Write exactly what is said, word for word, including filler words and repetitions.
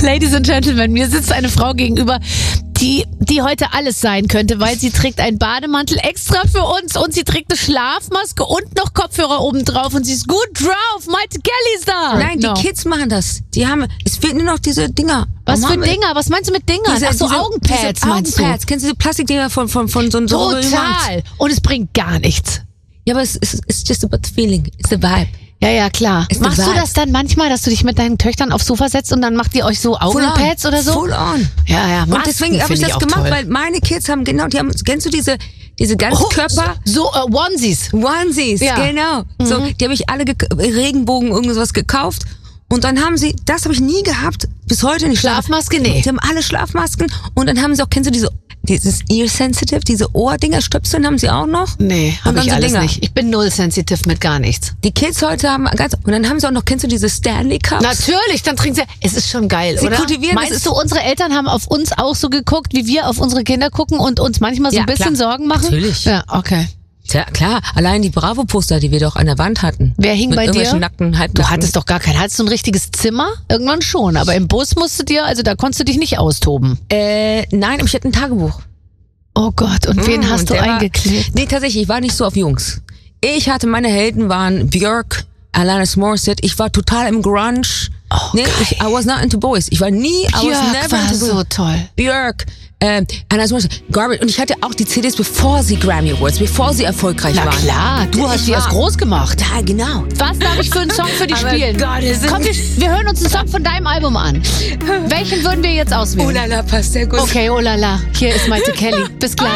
Ladies and Gentlemen, mir sitzt eine Frau gegenüber, die, die heute alles sein könnte, weil sie trägt einen Bademantel extra für uns und sie trägt eine Schlafmaske und noch Kopfhörer oben drauf und sie ist gut drauf. Maite Kelly ist da. Nein, no. die Kids machen das. Die haben, es fehlen nur noch diese Dinger. Was Warum für Dinger? Was meinst du mit Dingern? Diese, Ach so, diese, Augenpads diese meinst Augenpads. Kennst du diese Plastikdinger von, von, von so einem du? Total. Und es bringt gar nichts. Ja, aber es ist it's just about the feeling. It's the vibe. Ja, ja, klar. It's Machst the du vibe. das dann manchmal, dass du dich mit deinen Töchtern aufs Sofa setzt und dann macht ihr euch so Augenpads oder so? Full on. Ja, ja, Und deswegen habe ich das gemacht, weil meine Kids haben genau, die haben, kennst du diese, diese ganzen oh, Körper? So, uh, Onesies. Onesies, Ja. genau. Mhm. So, die habe ich alle ge- Regenbogen irgendwas gekauft. Und dann haben sie, das habe ich nie gehabt, bis heute nicht. Schlafmaske, nee. Die haben alle Schlafmasken und dann haben sie auch, kennst du diese, dieses Ear-Sensitive, diese Ohrdinger, Stöpseln haben sie auch noch? Nee, habe ich so alles Dinger. nicht. Ich bin null sensitive mit gar nichts. Die Kids heute haben ganz, und dann haben sie auch noch, kennst du diese Stanley Cups? Natürlich, dann trinken sie, es ist schon geil, Sie oder? kultivieren, das Meinst ist- du, unsere Eltern haben auf uns auch so geguckt, wie wir auf unsere Kinder gucken und uns manchmal so Ja, ein bisschen klar. Sorgen machen? Natürlich. Ja, okay. Tja, klar, allein die Bravo-Poster, die wir doch an der Wand hatten. Wer hing mit bei dir? irgendwelchen Nackten, Du Halbnackten. hattest doch gar kein, hattest du ein richtiges Zimmer? Irgendwann schon, aber im Bus musst du dir, also da konntest du dich nicht austoben. Äh, nein, aber ich hatte ein Tagebuch. Oh Gott, und wen Mm, hast du der war- eingeklebt? Nee, tatsächlich, ich war nicht so auf Jungs. Ich hatte, meine Helden waren Björk, Alanis Morissette, ich war total im Grunge. Oh, nee, geil. ich, I was not into boys. Ich war nie, I was Björk never war into so boys. toll. Björk, ähm, Alanis Morissette, Garbage. Und ich hatte auch die C Ds, bevor sie Grammy Awards, bevor sie erfolgfolgreich Na waren. klar, du hast Ich die erst war- groß gemacht. Ja, genau. Was darf ich für einen Song für dich Aber spielen? Gott, es ist- Komm, wir, wir hören uns einen Song von deinem Album an. Welchen würden wir jetzt auswählen? Oh la la, passt sehr gut. Okay, oh la la. Hier ist Maite Kelly. Bis gleich.